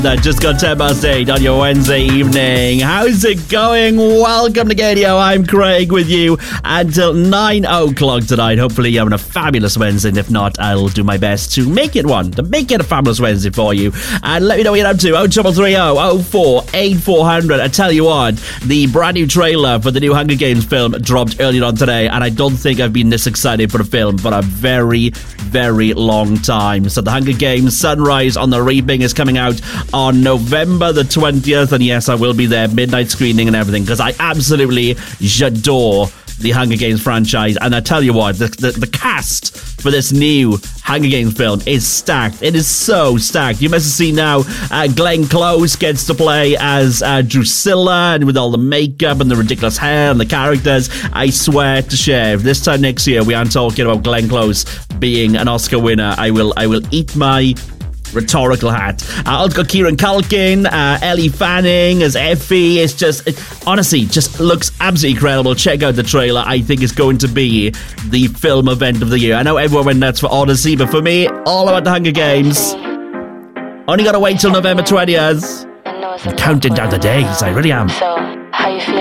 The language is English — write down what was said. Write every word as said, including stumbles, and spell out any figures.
That just got ten past eight on your Wednesday evening. How's it going? Welcome to Gadio. I'm Craig with you until nine o'clock tonight. Hopefully you're having a fabulous Wednesday, and if not, I'll do my best to make it one, to make it a fabulous Wednesday for you. And let me know what you're up to. oh three three oh, oh four, eight four hundred. I tell you what, the brand new trailer for the new Hunger Games film dropped earlier on today, and I don't think I've been this excited for a film for a very, very long time. So the Hunger Games Sunrise on the Reaping is coming out on November the twentieth, and yes, I will be there, midnight screening and everything, because I absolutely adore the Hunger Games franchise. And I tell you what, the, the, the cast for this new Hunger Games film is stacked. It is so stacked. You must have seen now, uh, Glenn Close gets to play as uh, Drusilla, and with all the makeup and the ridiculous hair and the characters, I swear to share, if this time next year we aren't talking about Glenn Close being an Oscar winner, I will I will eat my rhetorical hat. Uh, also got Kieran Culkin, uh, Ellie Fanning as Effie. It's just, it, honestly, just looks absolutely incredible. Check out the trailer. I think it's going to be the film event of the year. I know everyone went nuts for Odyssey, but for me, all about the Hunger Games. Only gotta wait till November twentieth. I'm counting down the days. I really am. So, how you feel?